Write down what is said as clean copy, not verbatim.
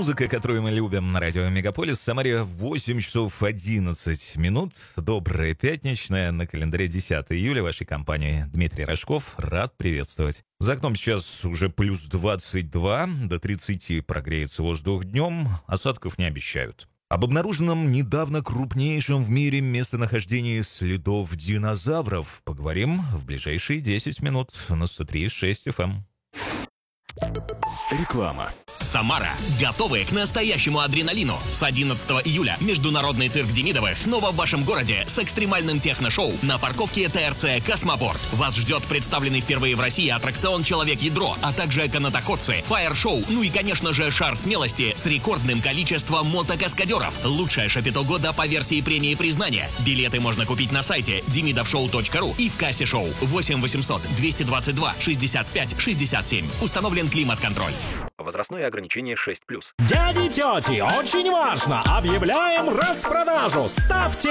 Музыка, которую мы любим на радио Мегаполис. В Самаре 8 часов 11 минут. Доброе пятничное. На календаре 10 июля. Вашей компании Дмитрий Рожков. Рад приветствовать. За окном сейчас уже плюс 22. До 30 прогреется воздух днем. Осадков не обещают. Об обнаруженном недавно крупнейшем в мире местонахождении следов динозавров поговорим в ближайшие 10 минут на 103.6 FM. Реклама. Самара. Готовы к настоящему адреналину. С 11 июля Международный цирк Демидовых снова в вашем городе с экстремальным техно-шоу на парковке ТРЦ «Космопорт». Вас ждет представленный впервые в России аттракцион «Человек-ядро», а также канатоходцы, фаер-шоу, ну и, конечно же, шар смелости с рекордным количеством мотокаскадеров. Лучшее шапито года по версии премии признания. Билеты можно купить на сайте demidovshow.ru и в кассе шоу 8 800 222 65 67. Установлен климат-контроль. Возрастное ограничение 6+. Дяди, тети, очень важно! Объявляем распродажу! Ставьте